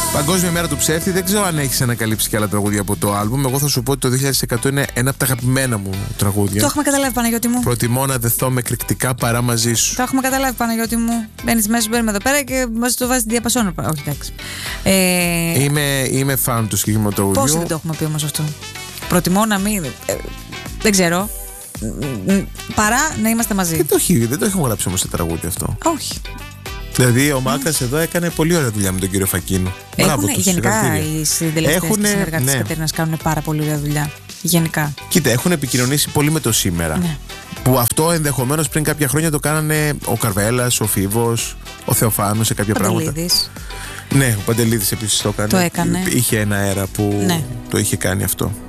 Παγκόσμια μέρα του ψεύτη. Δεν ξέρω αν έχεις ανακαλύψει και άλλα τραγούδια από το άλμπουμ. Εγώ θα σου πω ότι το 2100 είναι ένα από τα αγαπημένα μου τραγούδια. Το έχουμε καταλάβει, Παναγιώτη μου. Προτιμώ να δεθώ με εκρηκτικά παρά μαζί σου. Το έχουμε καταλάβει, Παναγιώτη μου. Μπαίνεις μέσα, μπαίνουμε εδώ πέρα και μας το βάζει διαπασόνο. Όχι, εντάξει. Είμαι φαν του συγκεκριμένου τραγουδιού. Πόσοι δεν το έχουμε πει όμως αυτό. Προτιμώ να μην. Δεν ξέρω. Παρά να είμαστε μαζί. Δεν το έχουμε γράψει όμως το τραγούδι αυτό. Όχι. Δηλαδή ο Μάκας εδώ έκανε πολύ ωραία δουλειά με τον κύριο Φακίνο. Γενικά οι συντελεστές και οι συνεργάτες της Κατέρινας κάνουν πάρα πολύ ωραία δουλειά. Γενικά. Κοίτα, έχουν επικοινωνήσει πολύ με το σήμερα. Ναι. Που αυτό ενδεχομένως πριν κάποια χρόνια το κάνανε ο Καρβέλας, ο Φίβος, ο Θεοφάνος σε κάποια πράγματα. Ναι, ο Παντελίδης επίσης το έκανε. Το έκανε. Είχε ένα αέρα που το είχε κάνει αυτό.